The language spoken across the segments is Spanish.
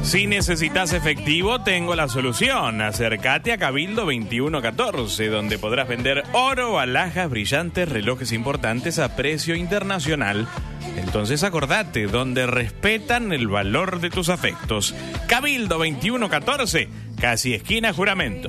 Si necesitas efectivo, tengo la solución. Acércate a Cabildo 2114, donde podrás vender oro, alhajas brillantes, relojes importantes a precio internacional. Entonces acordate, donde respetan el valor de tus afectos. Cabildo 2114, casi esquina Juramento.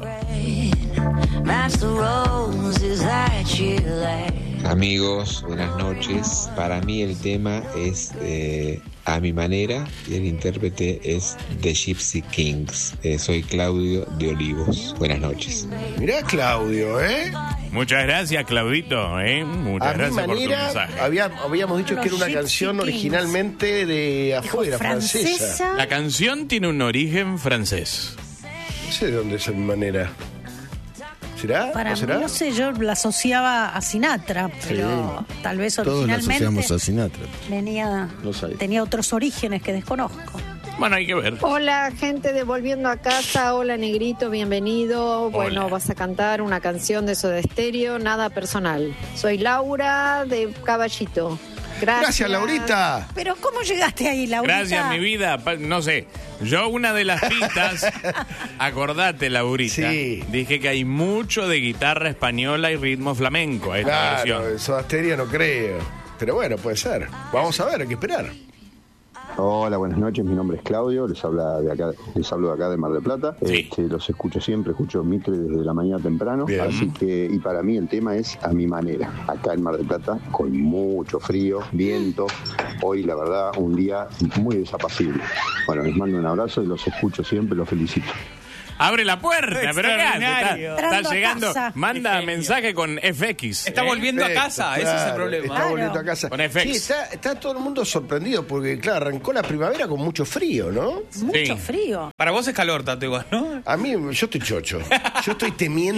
Amigos, buenas noches. Para mí el tema es A Mi Manera y el intérprete es The Gypsy Kings. Soy Claudio de Olivos. Buenas noches. Mirá, Claudio, Muchas gracias, Claudito, Muchas gracias por tu mensaje. Habíamos dicho que era una canción originalmente de afuera, francesa. La canción tiene un origen francés. No sé de dónde es A Mi Manera. ¿Será? Para ¿No será? mí, no sé, yo la asociaba a Sinatra, pero tal vez originalmente todos la asociamos a Sinatra. tenía otros orígenes que desconozco. Bueno, hay que ver. Hola, gente de Volviendo a Casa. Hola, Negrito, bienvenido. Bueno, Hola. vas a cantar una canción de Soda Stereo, nada personal. Soy Laura de Caballito. Gracias, Laurita. Pero ¿cómo llegaste ahí, Laurita? Gracias, mi vida. No sé, yo una de las pistas, acordate, Laurita, Sí. dije que hay mucho de guitarra española y ritmo flamenco a esta Claro, versión. Soda Stereo no creo. Pero bueno, puede ser. Vamos a ver, hay que esperar. Hola, buenas noches, mi nombre es Claudio, les hablo de acá de Mar del Plata. Sí. Los escucho siempre, escucho Mitre desde la mañana temprano, Bien. así que, y para mí el tema es A Mi Manera, acá en Mar del Plata, con mucho frío, viento, hoy la verdad un día muy desapacible. Bueno, les mando un abrazo y los escucho siempre, los felicito. Abre la puerta, pero ¿qué hace? Extraordinario. Está Entrando a llegando, casa. manda Qué genio. mensaje con FX. Está volviendo a casa, ese es el problema. Está Claro. volviendo a casa. Con FX. Sí, está todo el mundo sorprendido porque, claro, arrancó la primavera con mucho frío, ¿no? Mucho Sí. frío. Para vos es calor, Tato, igual, ¿no? A mí, yo estoy chocho. Yo estoy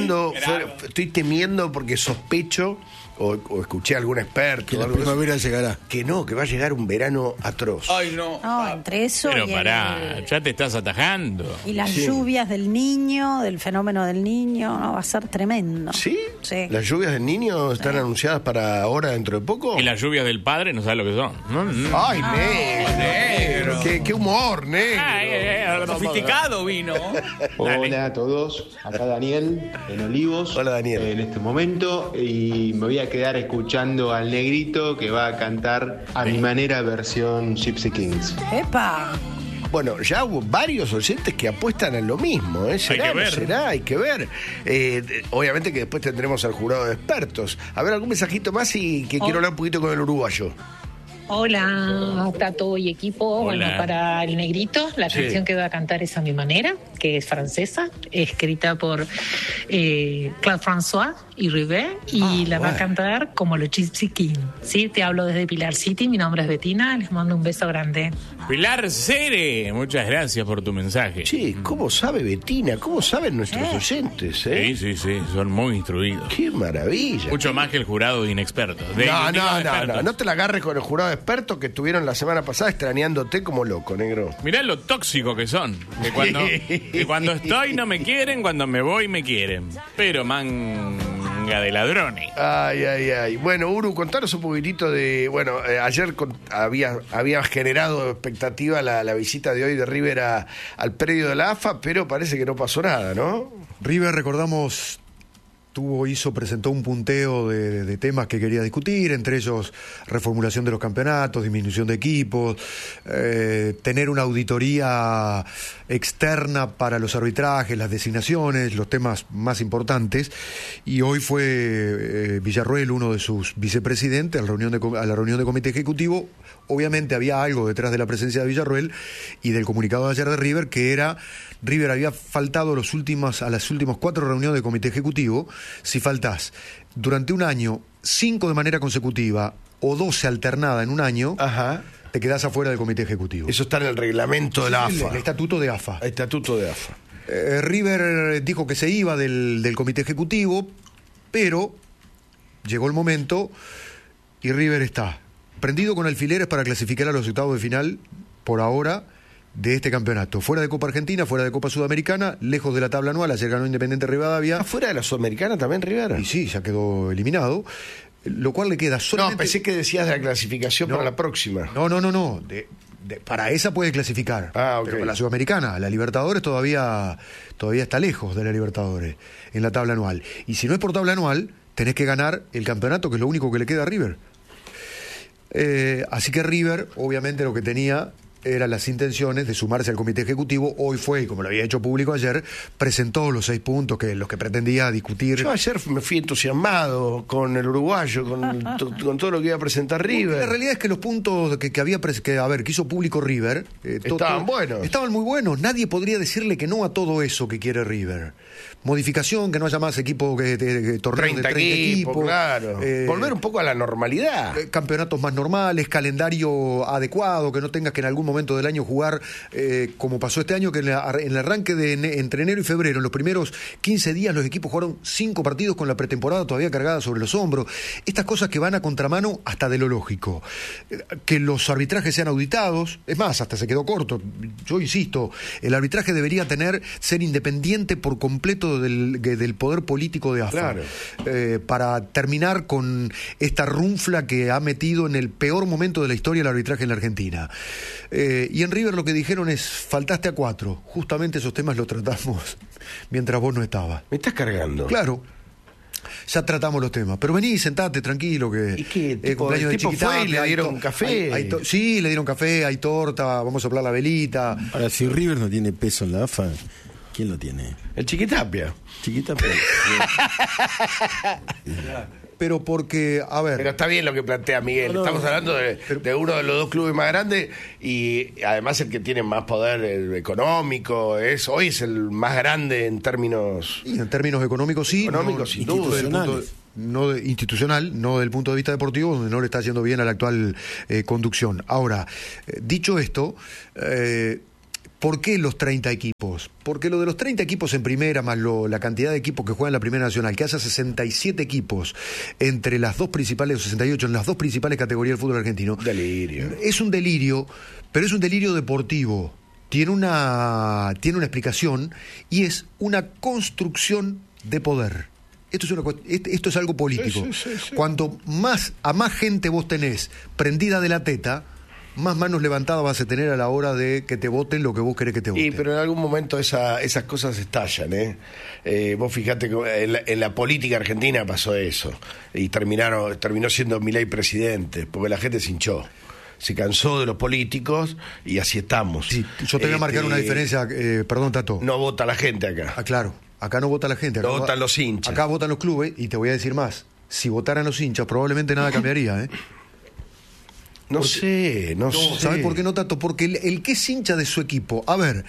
temiendo porque sospecho o escuché a algún experto Que o la algo de eso, primavera llegará. que va a llegar un verano atroz. Ay, no. No, entre eso Pero y, pará, ya te estás atajando. y las Sí. lluvias del niño, del fenómeno del niño, no, va a ser tremendo. ¿Sí? Sí. ¿Las lluvias del niño están anunciadas para ahora, dentro de poco? Y las lluvias del padre no sabes lo que son. ¡Ay, negro! ¡Qué humor, negro! Sofisticado vino. Hola a todos, acá Daniel en Olivos. Hola, Daniel. En este momento, y me voy a quedar escuchando al Negrito que va a cantar A Mi Manera versión Gypsy Kings. ¡Epa! Bueno, ya hubo varios oyentes que apuestan a lo mismo, ¿eh? ¿Será, Hay que no ver. será? Hay que ver. Obviamente que después tendremos al jurado de expertos. A ver, algún mensajito más y que quiero hablar un poquito con el uruguayo. Hola, Tato y equipo. Hola. Bueno, para el Negrito, la Sí. canción que va a cantar es A Mi Manera, que es francesa, escrita por Claude François y Rivet, y la va a cantar como los Gypsy King. Sí, te hablo desde Pilar City, mi nombre es Betina, les mando un beso grande. Pilar Cere, muchas gracias por tu mensaje. Sí, ¿cómo sabe Betina? ¿Cómo saben nuestros oyentes? Sí, son muy instruidos. ¡Qué maravilla! Mucho más que el jurado de inexpertos. No te la agarres con el jurado de expertos que estuvieron la semana pasada extrañándote como loco, negro. Mirá lo tóxico que son. Que cuando estoy no me quieren, cuando me voy me quieren. Pero manga de ladrones. Ay. Bueno, Uru, contanos un poquitito de... Bueno, ayer había generado expectativa la visita de hoy de River al predio de la AFA, pero parece que no pasó nada, ¿no? River, recordamos, presentó un punteo de temas que quería discutir, entre ellos reformulación de los campeonatos, disminución de equipos, tener una auditoría externa para los arbitrajes, las designaciones, los temas más importantes. Y hoy fue Villarroel, uno de sus vicepresidentes, a la reunión de comité ejecutivo. Obviamente había algo detrás de la presencia de Villarroel y del comunicado de ayer de River, que era: River había faltado a las últimas 4 reuniones de comité ejecutivo. Si faltás durante un año 5 de manera consecutiva o 12 alternada en un año, te quedás afuera del comité ejecutivo. Eso está en el reglamento de la AFA. El estatuto de AFA. El estatuto de AFA. River dijo que se iba del comité ejecutivo, pero llegó el momento y River está prendido con alfileres para clasificar a los octavos de final, por ahora, de este campeonato. Fuera de Copa Argentina, fuera de Copa Sudamericana, lejos de la tabla anual. Ayer ganó Independiente Rivadavia. ¿Fuera de la Sudamericana también, River? Y sí, ya quedó eliminado. Lo cual le queda solamente... No, pensé que decías de la clasificación para la próxima. No. Para esa puede clasificar. Ok. Pero la Sudamericana, la Libertadores todavía está lejos de la Libertadores en la tabla anual. Y si no es por tabla anual, tenés que ganar el campeonato, que es lo único que le queda a River. Así que River, obviamente, lo que tenía eran las intenciones de sumarse al comité ejecutivo. Hoy fue, como lo había hecho público ayer, presentó los 6 puntos los que pretendía discutir. Yo ayer me fui entusiasmado con el uruguayo, con todo lo que iba a presentar River. La realidad es que los puntos que hizo público River estaban buenos. Estaban muy buenos. Nadie podría decirle que no a todo eso que quiere River. Modificación, que no haya más equipos torneos de 30 equipos. Claro. Volver un poco a la normalidad. Campeonatos más normales, calendario adecuado, que no tengas que en algún momento del año jugar como pasó este año, que en el arranque entre enero y febrero, en los primeros 15 días los equipos jugaron 5 partidos con la pretemporada todavía cargada sobre los hombros. Estas cosas que van a contramano hasta de lo lógico. Que los arbitrajes sean auditados, es más, hasta se quedó corto. Yo insisto, el arbitraje debería ser independiente por completo del poder político de AFA. Claro. Para terminar con esta runfla que ha metido en el peor momento de la historia el arbitraje en la Argentina. Y en River lo que dijeron es: faltaste a 4. Justamente esos temas los tratamos mientras vos no estabas. ¿Me estás cargando? Claro. Ya tratamos los temas. Pero vení, sentate, tranquilo, que ¿Y qué? cumpleaños ¿El de tipo Chiquitapia, fue y le dieron café? Sí, le dieron café, hay torta, vamos a soplar la velita. Ahora, si River no tiene peso en la AFA, ¿quién lo tiene? El Chiquitapia. Chiquitapia. Pero porque, a ver... Pero está bien lo que plantea Miguel. Estamos hablando de uno de los 2 clubes más grandes y además el que tiene más poder económico. Hoy es el más grande en términos... Y en términos económicos sí. Económicos, sin duda. Institucional, no del punto de vista deportivo, donde no le está yendo bien a la actual conducción. Ahora, dicho esto... ¿por qué los 30 equipos? Porque lo de los 30 equipos en primera, más la cantidad de equipos que juegan en la Primera Nacional, que haya 67 equipos entre las 2 principales, o 68, en las 2 principales categorías del fútbol argentino. Delirio. Es un delirio, pero es un delirio deportivo. Tiene una explicación y es una construcción de poder. Esto es algo político. Sí. Cuanto a más gente vos tenés prendida de la teta, más manos levantadas vas a tener a la hora de que te voten lo que vos querés que te voten. Pero en algún momento esas cosas estallan, vos fijate que en la política argentina pasó eso y terminó siendo Milei presidente, porque la gente se hinchó. Se cansó de los políticos y así estamos. Sí, yo te voy a marcar una diferencia, perdón, Tato. No vota la gente acá. Claro, acá no vota la gente. Acá votan los hinchas. Acá votan los clubes y te voy a decir más. Si votaran los hinchas probablemente nada cambiaría, No sé. ¿Sabes por qué no, Tato? Porque el que es hincha de su equipo... A ver,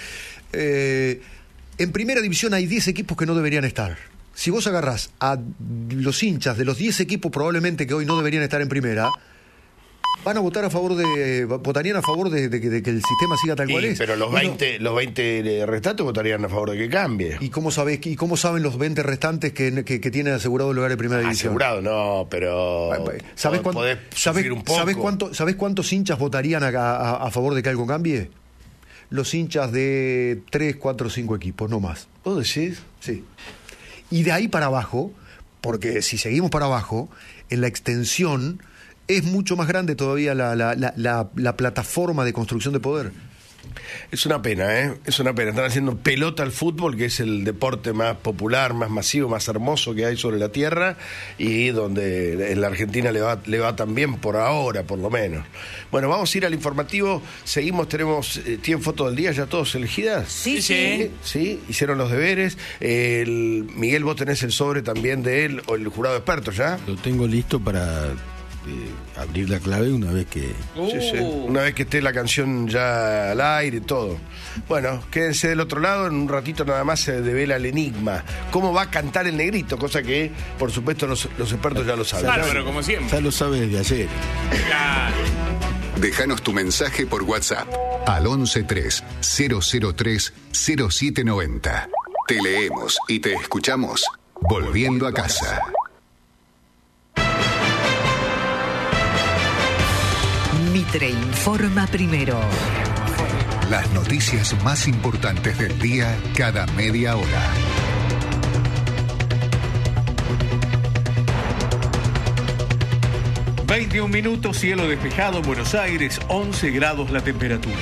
en primera división hay 10 equipos que no deberían estar. Si vos agarrás a los hinchas de los 10 equipos probablemente que hoy no deberían estar en primera, votarían a favor de que el sistema siga tal cual es. Pero los 20 restantes votarían a favor de que cambie. ¿Y cómo saben los 20 restantes que tienen asegurado el lugar en primera división? Asegurado no, pero ¿sabés cuántos hinchas votarían a favor de que algo cambie? Los hinchas de 3, 4, 5 equipos, no más. ¿Vos decís? Sí. Y de ahí para abajo, porque si seguimos para abajo, en la extensión es mucho más grande todavía la plataforma de construcción de poder. Es una pena, Es una pena. Están haciendo pelota al fútbol, que es el deporte más popular, más masivo, más hermoso que hay sobre la tierra y donde en la Argentina le va tan bien por ahora, por lo menos. Bueno, vamos a ir al informativo. Seguimos, ¿tienen foto del día ya todos elegidas? Sí. Sí, hicieron los deberes. Miguel, vos tenés el sobre también de él, o el jurado experto, ¿ya? Lo tengo listo para... abrir la clave una vez que... Sí. Una vez que esté la canción ya al aire y todo. Bueno, quédense del otro lado, en un ratito nada más se devela el enigma. ¿Cómo va a cantar el negrito? Cosa que, por supuesto, los expertos ya lo saben. Claro, pero como siempre. Ya lo sabe desde ayer. Claro. Déjanos tu mensaje por WhatsApp al 113-003-0790. Te leemos y te escuchamos volviendo a casa. Mitre informa primero. Las noticias más importantes del día cada media hora. 21 minutos, cielo despejado en Buenos Aires, 11 grados la temperatura.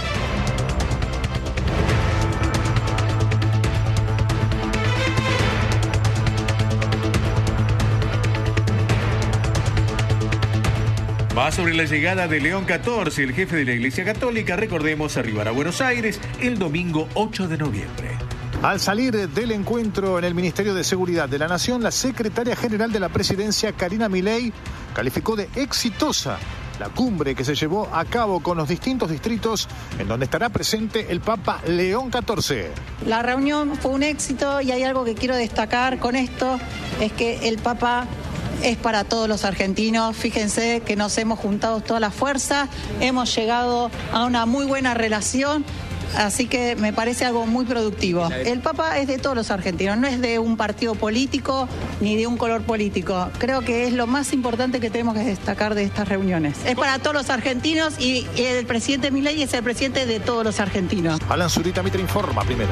Más sobre la llegada de León XIV, el jefe de la Iglesia Católica, recordemos, arribará a Buenos Aires el domingo 8 de noviembre. Al salir del encuentro en el Ministerio de Seguridad de la Nación, la secretaria general de la Presidencia, Karina Milei, calificó de exitosa la cumbre que se llevó a cabo con los distintos distritos en donde estará presente el Papa León XIV. La reunión fue un éxito y hay algo que quiero destacar con esto, es que el Papa es para todos los argentinos. Fíjense que nos hemos juntado todas las fuerzas, hemos llegado a una muy buena relación, así que me parece algo muy productivo. El Papa es de todos los argentinos, no es de un partido político ni de un color político. Creo que es lo más importante que tenemos que destacar de estas reuniones. Es para todos los argentinos y el presidente Milei es el presidente de todos los argentinos. Alan Zurita, Mitre Informa primero.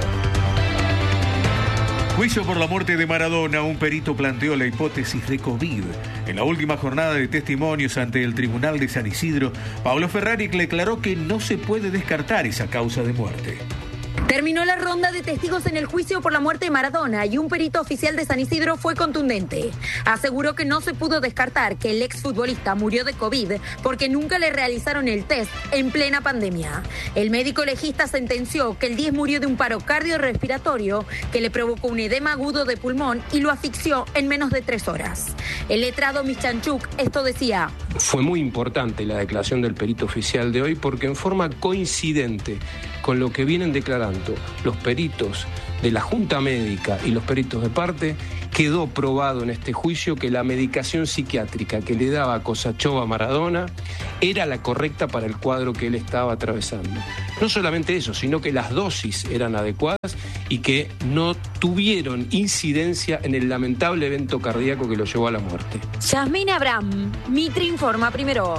Juicio por la muerte de Maradona, un perito planteó la hipótesis de COVID. En la última jornada de testimonios ante el Tribunal de San Isidro, Pablo Ferrari declaró que no se puede descartar esa causa de muerte. Terminó la ronda de testigos en el juicio por la muerte de Maradona y un perito oficial de San Isidro fue contundente. Aseguró que no se pudo descartar que el exfutbolista murió de COVID porque nunca le realizaron el test en plena pandemia. El médico legista sentenció que el 10 murió de un paro cardiorrespiratorio que le provocó un edema agudo de pulmón y lo asfixió en menos de 3 horas. El letrado Michanchuk esto decía: fue muy importante la declaración del perito oficial de hoy porque en forma coincidente con lo que vienen declarando los peritos de la Junta Médica y los peritos de parte, quedó probado en este juicio que la medicación psiquiátrica que le daba Kosachov a Maradona era la correcta para el cuadro que él estaba atravesando. No solamente eso, sino que las dosis eran adecuadas y que no tuvieron incidencia en el lamentable evento cardíaco que lo llevó a la muerte. Yasmín Abraham, Mitre Informa primero.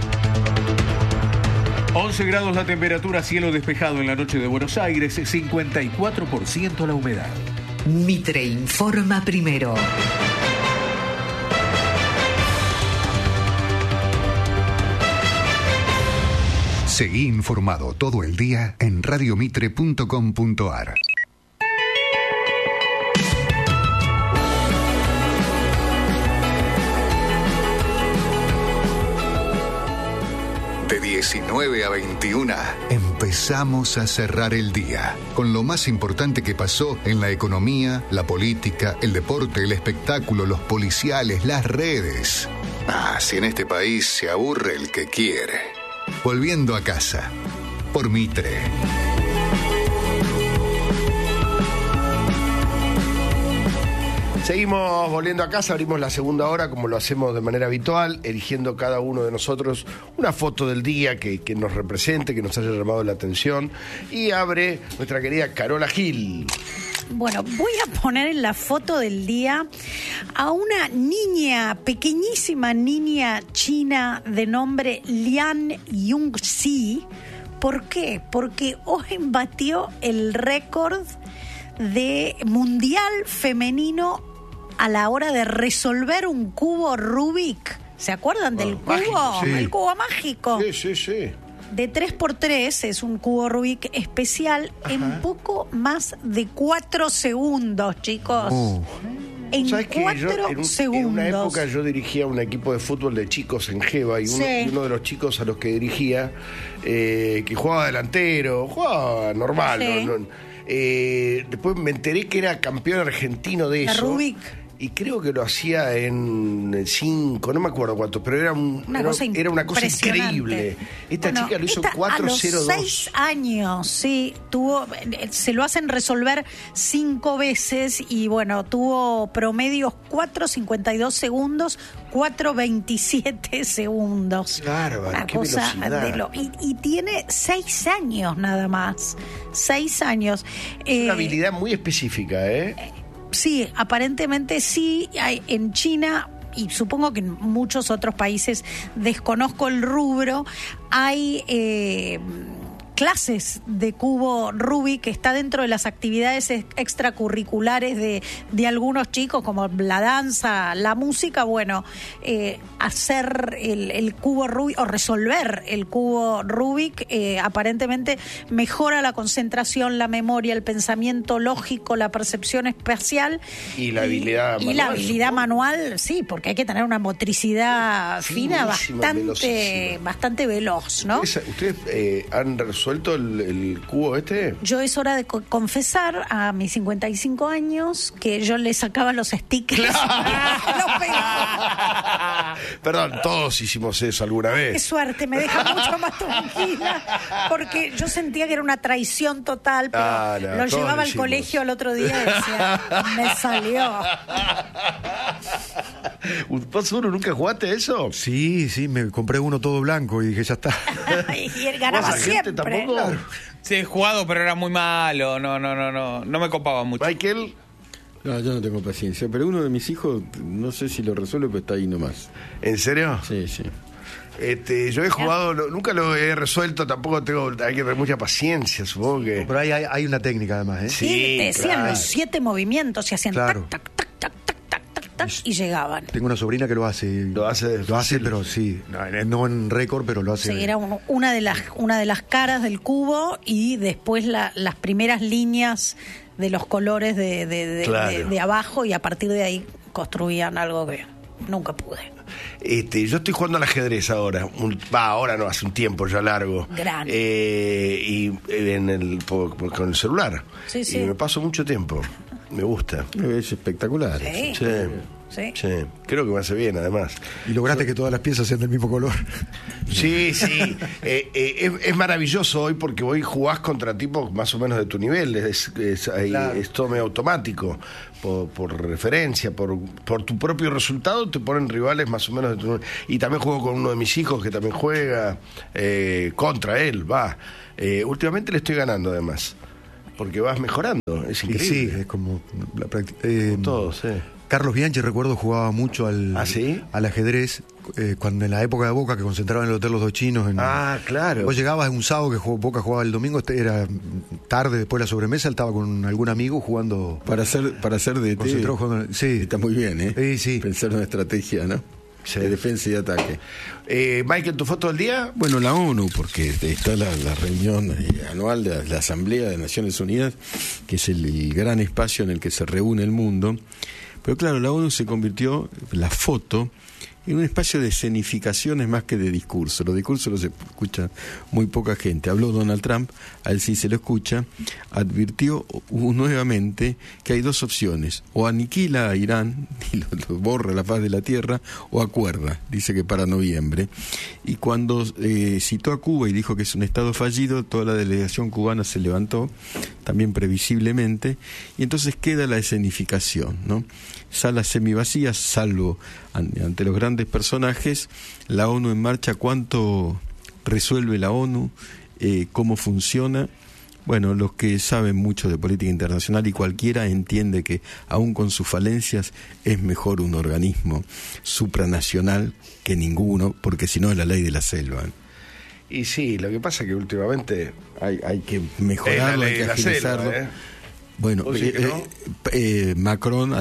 11 grados la temperatura, cielo despejado en la noche de Buenos Aires, 54% la humedad. Mitre Informa primero. Seguí informado todo el día en radiomitre.com.ar. De 19 a 21 empezamos a cerrar el día con lo más importante que pasó en la economía, la política, el deporte, el espectáculo, los policiales, las redes. Si en este país se aburre el que quiere. Volviendo a casa, por Mitre. Seguimos volviendo a casa, abrimos la segunda hora como lo hacemos de manera habitual, eligiendo cada uno de nosotros una foto del día que nos represente, que nos haya llamado la atención, y abre nuestra querida Carola Gil. Bueno, voy a poner en la foto del día a una niña, pequeñísima niña china de nombre Lian Yongxi. ¿Por qué? Porque hoy batió el récord de mundial femenino a la hora de resolver un cubo Rubik. ¿Se acuerdan del cubo? Mágico, sí. El cubo mágico. Sí. De 3x3, es un cubo Rubik especial. Ajá. En poco más de 4 segundos, chicos. En 4 segundos. En una época yo dirigía un equipo de fútbol de chicos en Geva y uno de los chicos a los que dirigía, que jugaba delantero, jugaba normal, sí. Después me enteré que era campeón argentino de eso. Rubik. Y creo que lo hacía en 5, no me acuerdo cuánto, pero era una cosa increíble. Esta chica lo hizo 4:02. A los 6 años, sí, se lo hacen resolver 5 veces y bueno, tuvo promedios 4:52 segundos, 4:27 segundos. Claro, una qué cosa velocidad. Y tiene 6 años nada más. 6 años. Es una habilidad muy específica, ¿eh? Sí, aparentemente sí. En China y supongo que en muchos otros países, desconozco el rubro, hay clases de cubo Rubik, que está dentro de las actividades extracurriculares de algunos chicos, como la danza, la música. Bueno, hacer el cubo Rubik o resolver el cubo Rubik aparentemente mejora la concentración, la memoria, el pensamiento lógico, la percepción espacial y la habilidad manual. Y la habilidad manual, sí, porque hay que tener una motricidad fina bastante veloz, ¿no? ¿Ustedes han resuelto el cubo este? Yo es hora de confesar a mis 55 años que yo le sacaba los stickers. Los pegaba. Perdón, todos hicimos eso alguna vez. Qué suerte, me deja mucho más tranquila, porque yo sentía que era una traición total, pero lo llevaba al colegio al otro día y decía, me salió. ¿Vos uno nunca jugaste eso? Sí, me compré uno todo blanco y dije, ya está. Y él ganaba siempre. ¿Tampoco? Sí, he jugado, pero era muy malo. No me copaba mucho. Michael. No, yo no tengo paciencia, pero uno de mis hijos, no sé si lo resuelve, pero está ahí nomás. ¿En serio? Sí. Yo he jugado, nunca lo he resuelto, tampoco hay que tener mucha paciencia, supongo que. Pero hay una técnica además, ¿eh? Sí, te decían los 7 movimientos y hacían claro. tac, y llegaban. Tengo una sobrina que lo hace. Lo hace, pero sí, no en récord, pero lo hace. Sí, era una de las caras del cubo y después las primeras líneas de los colores de abajo, y a partir de ahí construían algo que nunca pude. Yo estoy jugando al ajedrez ahora. Ahora no, hace un tiempo ya largo. Gran. Y con el celular. Sí. Y me paso mucho tiempo. Me gusta. Es espectacular. Sí. Creo que me hace bien, además. Y lograste que todas las piezas sean del mismo color. Sí. Es maravilloso hoy porque hoy jugás contra tipos más o menos de tu nivel. Es todo medio automático. Por referencia, por tu propio resultado, te ponen rivales más o menos de tu nivel. Y también juego con uno de mis hijos que también juega contra él. Últimamente le estoy ganando, además. Porque vas mejorando, es increíble. Sí, es como la práctica. Todos, Carlos Bianchi, recuerdo, jugaba mucho al ajedrez cuando en la época de Boca, que concentraba en el Hotel Los Dos Chinos. Claro. Vos llegabas un sábado que Boca jugaba el domingo, era tarde, después de la sobremesa, él estaba con algún amigo jugando. Para hacer de jugando, sí. Está muy bien, ¿eh? Sí. Pensar una estrategia, ¿no? Sí. De defensa y de ataque. Michael, ¿tu foto del día? Bueno, la ONU, porque está la reunión anual de la Asamblea de Naciones Unidas, que es el gran espacio en el que se reúne el mundo. Pero claro, la ONU se convirtió, la foto, en un espacio de escenificaciones más que de discurso. Los discursos los escucha muy poca gente. Habló Donald Trump, a él sí se lo escucha, advirtió nuevamente que hay dos opciones: o aniquila a Irán y lo borra la faz de la tierra, o acuerda, dice que para noviembre. Y cuando citó a Cuba y dijo que es un estado fallido, toda la delegación cubana se levantó, también previsiblemente, y entonces queda la escenificación, ¿no? Salas semivacías, salvo ante los grandes personajes. La ONU en marcha, ¿cuánto resuelve la ONU? ¿Cómo funciona? Bueno, los que saben mucho de política internacional y cualquiera entiende que, aun con sus falencias, es mejor un organismo supranacional que ninguno, porque si no es la ley de la selva. Y sí, lo que pasa es que últimamente hay que mejorarlo, hay que agilizarlo. Bueno, Macron...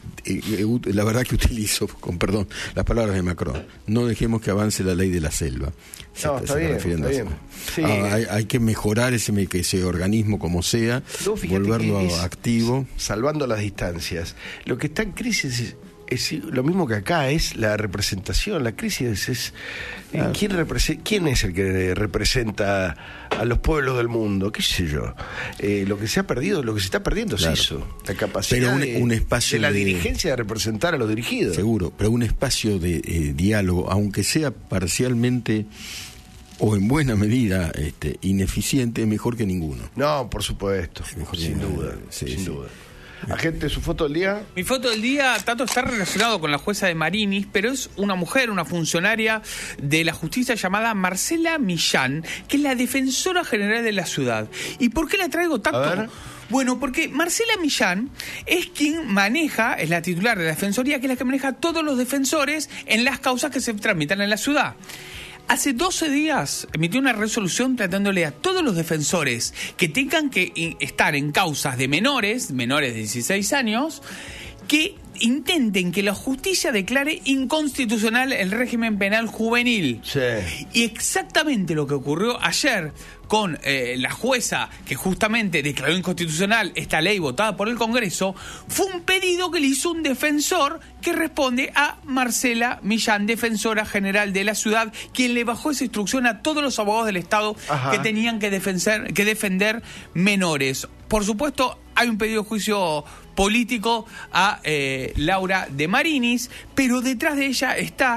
la verdad que utilizo, con perdón, las palabras de Macron: no dejemos que avance la ley de la selva. Está bien. Sí. Hay que mejorar ese organismo como sea, volverlo activo. Salvando las distancias. Lo que está en crisis es lo mismo que acá, es la representación. La crisis es ¿quién es el que representa a los pueblos del mundo? ¿Qué sé yo? Lo que se ha perdido, lo que se está perdiendo es eso, la capacidad un espacio de la dirigencia de representar a los dirigidos. Seguro, pero un espacio de diálogo, aunque sea parcialmente o en buena medida ineficiente, es mejor que ninguno. No, por supuesto, sin duda. Agente, ¿su foto del día? Mi foto del día, Tato, está relacionado con la jueza de Marinis, pero es una mujer, una funcionaria de la justicia llamada Marcela Millán, que es la defensora general de la ciudad. ¿Y por qué la traigo, Tato? Bueno, porque Marcela Millán es quien maneja, es la titular de la defensoría, que es la que maneja a todos los defensores en las causas que se tramitan en la ciudad. Hace 12 días emitió una resolución tratándole a todos los defensores que tengan que estar en causas de menores de 16 años, que intenten que la justicia declare inconstitucional el régimen penal juvenil. Sí. Y exactamente lo que ocurrió ayer con la jueza que justamente declaró inconstitucional esta ley votada por el Congreso, fue un pedido que le hizo un defensor que responde a Marcela Millán, defensora general de la ciudad, quien le bajó esa instrucción a todos los abogados del Estado que tenían que defender menores. Por supuesto, hay un pedido de juicio político a Laura de Marinis, pero detrás de ella está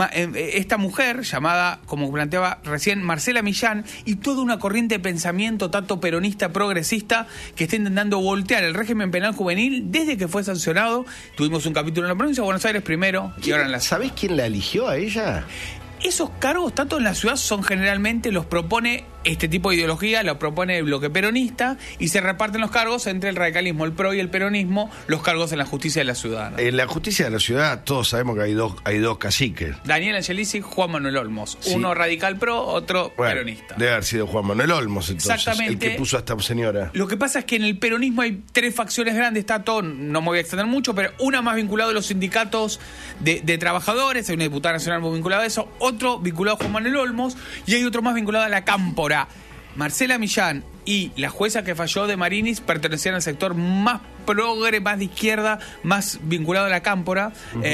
esta mujer llamada, como planteaba recién, Marcela Millán, y toda una corriente de pensamiento tanto peronista, progresista, que está intentando voltear el régimen penal juvenil desde que fue sancionado. Tuvimos un capítulo en la provincia de Buenos Aires primero y ahora en la... ¿Sabés quién la eligió a ella? Esos cargos, tanto en la ciudad, son generalmente los propone este tipo de ideología, los propone el bloque peronista, y se reparten los cargos entre el radicalismo, el PRO y el peronismo, los cargos en la justicia de la ciudad, ¿no? En la justicia de la ciudad todos sabemos que hay dos caciques. Daniel Angelici y Juan Manuel Olmos. Sí. Uno radical PRO, otro peronista. Debe haber sido Juan Manuel Olmos, entonces. Exactamente. El que puso a esta señora. Lo que pasa es que en el peronismo hay 3 facciones grandes, está todo, no me voy a extender mucho, pero una más vinculada a los sindicatos de trabajadores, hay una diputada nacional muy vinculada a eso, otro vinculado a Juan Manuel Olmos, y hay otro más vinculado a la cámpora. Marcela Millán y la jueza que falló de Marinis pertenecían al sector más progre, más de izquierda, más vinculado a la cámpora,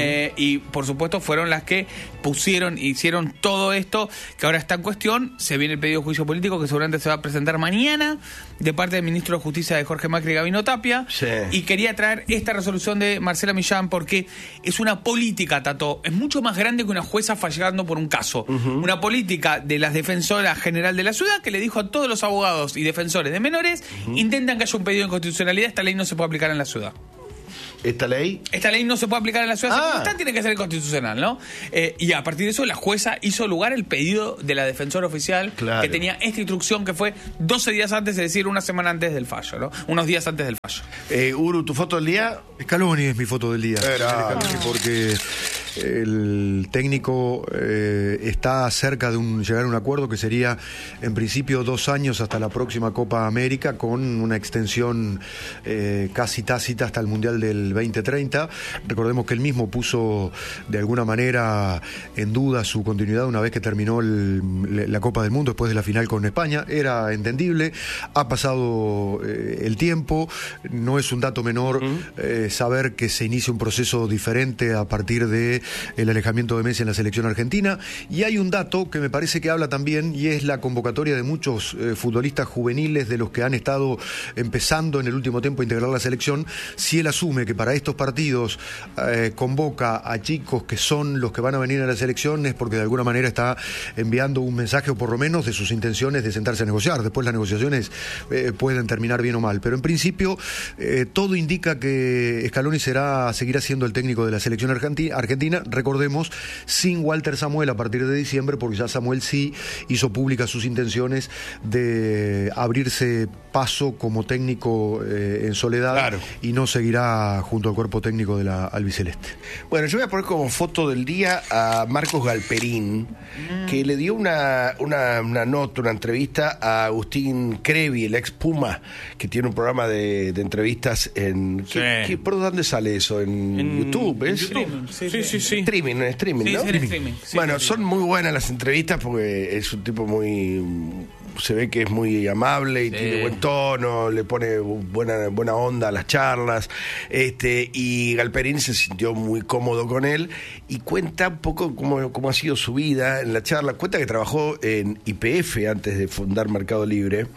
y por supuesto fueron las que hicieron todo esto que ahora está en cuestión. Se viene el pedido de juicio político que seguramente se va a presentar mañana de parte del ministro de Justicia de Jorge Macri, Gabino Tapia. Sí. Y quería traer esta resolución de Marcela Millán porque es una política, Tato, es mucho más grande que una jueza fallando por un caso. Una política de las defensoras general de la ciudad que le dijo a todos los abogados y defensores de menores, intentan que haya un pedido de inconstitucionalidad, esta ley no se puede aplicar en la ciudad. ¿Esta ley? Esta ley no se puede aplicar en la ciudad, tiene que ser inconstitucional, ¿no? Y a partir de eso la jueza hizo lugar el pedido de la defensora oficial, que tenía esta instrucción que fue 12 días antes, es decir, una semana antes del fallo, ¿no? Unos días antes del fallo. Uru, ¿tu foto del día? Scaloni es mi foto del día. Porque el técnico está cerca de llegar a un acuerdo que sería en principio 2 años hasta la próxima Copa América, con una extensión casi tácita hasta el Mundial del 2030. Recordemos que él mismo puso de alguna manera en duda su continuidad una vez que terminó la Copa del Mundo después de la final con España. Era entendible, ha pasado el tiempo, no es un dato menor saber que se inicia un proceso diferente a partir de el alejamiento de Messi en la selección argentina. Y hay un dato que me parece que habla también, y es la convocatoria de muchos futbolistas juveniles de los que han estado empezando en el último tiempo a integrar la selección. Si él asume que para estos partidos convoca a chicos que son los que van a venir a la selección, es porque de alguna manera está enviando un mensaje, o por lo menos de sus intenciones de sentarse a negociar. Después las negociaciones pueden terminar bien o mal, pero en principio todo indica que Scaloni seguirá siendo el técnico de la selección argentina, recordemos, sin Walter Samuel a partir de diciembre, porque ya Samuel sí hizo públicas sus intenciones de abrirse paso como técnico en soledad, y no seguirá junto al cuerpo técnico de la albiceleste. Bueno, yo voy a poner como foto del día a Marcos Galperín, que le dio una nota, una entrevista a Agustín Crevi, el ex Puma, que tiene un programa de entrevistas en... ¿Por dónde sale eso? ¿En YouTube? ¿Es? YouTube. Sí. Streaming, ¿no? Streaming. Bueno, son muy buenas las entrevistas porque es un tipo se ve que es muy amable y tiene buen tono, le pone buena onda a las charlas, y Galperín se sintió muy cómodo con él y cuenta un poco cómo ha sido su vida en la charla. Cuenta que trabajó en YPF antes de fundar Mercado Libre.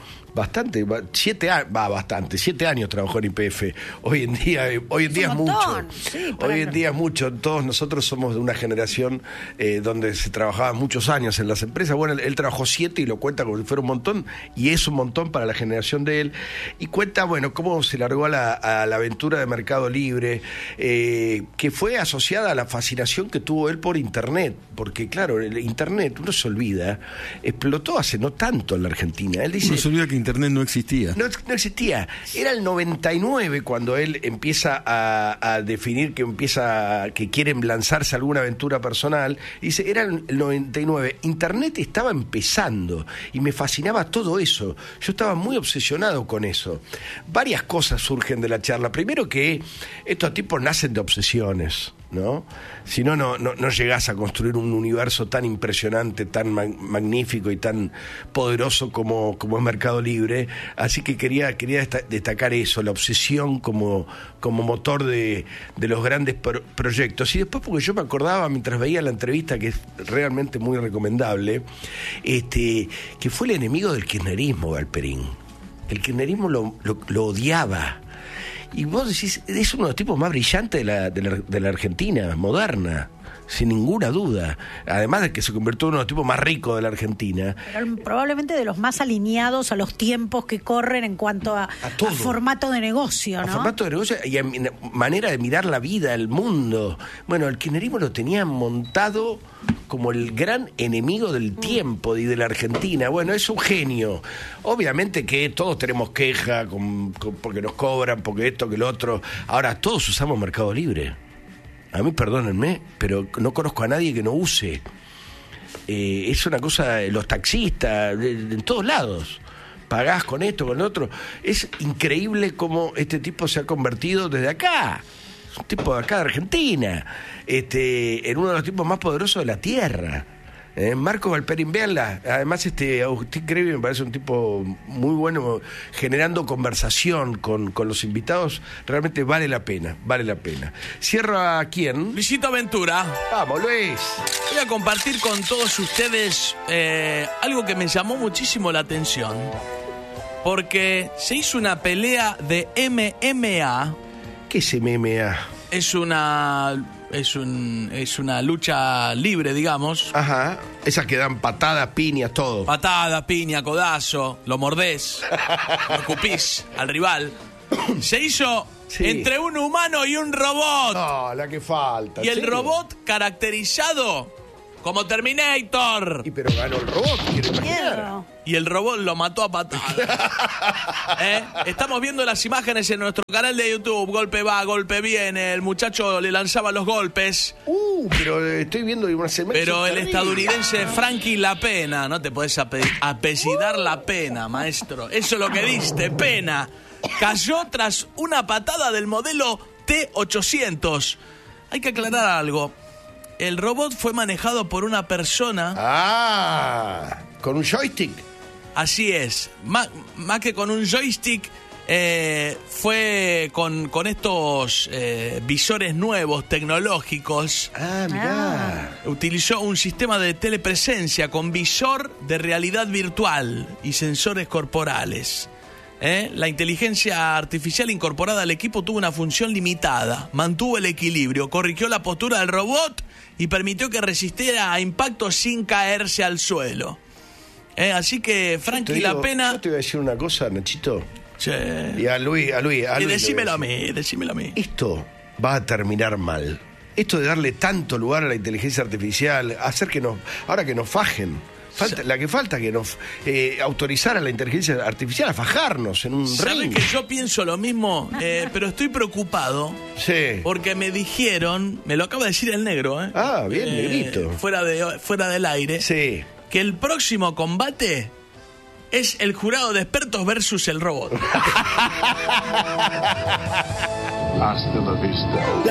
7 años trabajó en YPF. Hoy en día es mucho. Hoy en día es mucho. Todos nosotros somos de una generación donde se trabajaba muchos años en las empresas. Bueno, él trabajó 7 y lo cuenta como si fuera un montón, y es un montón para la generación de él. Y cuenta, cómo se largó a la aventura de Mercado Libre, que fue asociada a la fascinación que tuvo él por Internet. Porque, claro, el Internet, uno se olvida, explotó hace no tanto en la Argentina. Él dice... Uno se olvida que Internet no existía. No existía. Era el 99 cuando él empieza a definir que quieren lanzarse a alguna aventura personal. Dice, era el 99. Internet estaba empezando y me fascinaba todo eso. Yo estaba muy obsesionado con eso. Varias cosas surgen de la charla. Primero que estos tipos nacen de obsesiones, ¿no? Si no, no llegás a construir un universo tan impresionante, tan magnífico y tan poderoso como es Mercado Libre. Así que quería destacar eso, la obsesión como motor de los grandes proyectos. Y después, porque yo me acordaba mientras veía la entrevista, que es realmente muy recomendable, que fue el enemigo del kirchnerismo, Galperín. El kirchnerismo lo odiaba. Y vos decís, es uno de los tipos más brillantes de la Argentina moderna, sin ninguna duda. Además de que se convirtió en uno de los tipos más ricos de la Argentina. Pero probablemente de los más alineados a los tiempos que corren en cuanto a formato de negocio, ¿no? A formato de negocio y a manera de mirar la vida, el mundo. Bueno, el kirchnerismo lo tenían montado como el gran enemigo del tiempo y de la Argentina. Bueno, es un genio. Obviamente que todos tenemos queja porque nos cobran, porque esto, que lo otro. Ahora, todos usamos Mercado Libre. A mí, perdónenme, pero no conozco a nadie que no use. Es una cosa, los taxistas, en todos lados. Pagás con esto, con lo otro. Es increíble cómo este tipo se ha convertido desde acá. Es un tipo de acá de Argentina. En uno de los tipos más poderosos de la tierra. Marco Galperín, véanla. Además, Agustín Crevi me parece un tipo muy bueno, generando conversación con los invitados. Realmente vale la pena. Cierro a quién. Luisito Ventura. Vamos, Luis. Voy a compartir con todos ustedes algo que me llamó muchísimo la atención. Porque se hizo una pelea de MMA. ¿Qué es MMA? Es una lucha libre, digamos. Ajá. Esas que dan patadas, piñas, todo. Patada, piña, codazo, lo mordés, lo escupís al rival. Se hizo entre un humano y un robot. No, la que falta. Y el robot caracterizado como Terminator. Y pero ganó el robot, quiero imaginar. Y el robot lo mató a patadas. Estamos viendo las imágenes en nuestro canal de YouTube. Golpe va, golpe viene. El muchacho le lanzaba los golpes. Pero estoy viendo una semana. Pero el estadounidense Frankie Lapena, no te podés apellidar Lapena, maestro. Eso es lo que diste, pena. Cayó tras una patada del modelo T-800. Hay que aclarar algo. El robot fue manejado por una persona. ¿Con un joystick? Así es. Más que con un joystick, fue con estos visores nuevos, tecnológicos. Mirá. Utilizó un sistema de telepresencia con visor de realidad virtual y sensores corporales. La inteligencia artificial incorporada al equipo tuvo una función limitada, mantuvo el equilibrio, corrigió la postura del robot y permitió que resistiera a impactos sin caerse al suelo. Así que Frankie Lapena... Yo te voy a decir una cosa, Nachito. Sí. Y a Luis. Y decímelo a mí. Esto va a terminar mal. Esto de darle tanto lugar a la inteligencia artificial, hacer que ahora que nos fajen. La que falta que nos autorizar a la inteligencia artificial a fajarnos en un ring. ¿Sabes que yo pienso lo mismo? Pero estoy preocupado. Sí. Porque me dijeron, me lo acaba de decir el negro, bien, negrito. Fuera del aire. Sí. Que el próximo combate es el jurado de expertos versus el robot. Hasta la vista.